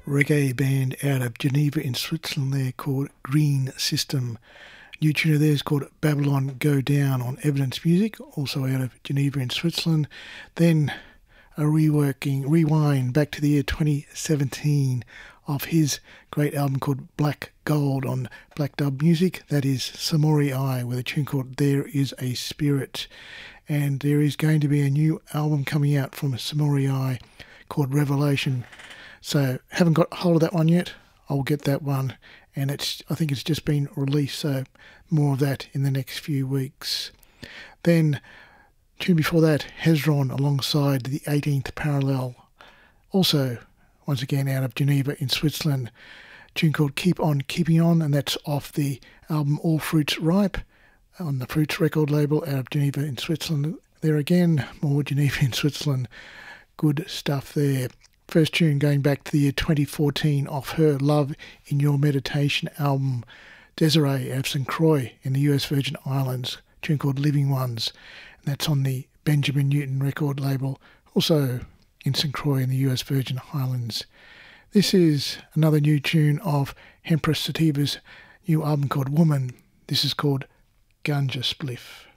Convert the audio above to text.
reggae band out of Geneva in Switzerland there called Green System. New tune of theirs called Babylon Go Down on Evidence Music, also out of Geneva in Switzerland. Then a rewind back to the year 2017 of his great album called Black Gold on Black Dub Music. That is Samori Eye with a tune called There Is a Spirit. And there is going to be a new album coming out from Samori Eye called Revelation. So haven't got hold of that one yet. I'll get that one, and I think it's just been released, so more of that in the next few weeks. Then tune before that, Hezron alongside the 18th Parallel, also once again out of Geneva in Switzerland. Tune called Keep On Keeping On, and that's off the album All Fruits Ripe on the Fruits record label out of Geneva in Switzerland. There again, more Geneva in Switzerland. Good stuff there. First tune going back to the year 2014 off her Love in Your Meditation album, Desiree out of St. Croix in the US Virgin Islands, tune called Living Ones. And that's on the Benjamin Newton record label, also in St. Croix in the US Virgin Islands. This is another new tune of Empress Sativa's new album called Woman. This is called Ganja Spliff.